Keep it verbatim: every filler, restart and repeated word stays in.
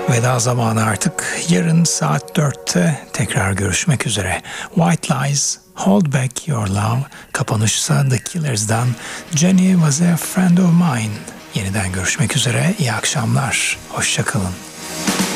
Veda zamanı artık. Yarın saat dörtte tekrar görüşmek üzere. White Lies, Hold Back Your Love, kapanışsa The Killers'dan Jenny Was a Friend of Mine. Yeniden görüşmek üzere, iyi akşamlar, hoşça kalın.